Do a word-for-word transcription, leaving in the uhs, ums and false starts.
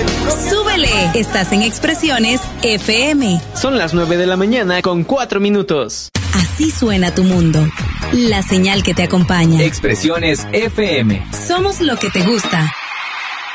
Súbele. Estás en Expresiones F M. Son las nueve de la mañana con cuatro minutos. Así suena tu mundo. La señal que te acompaña. Expresiones F M. Somos lo que te gusta.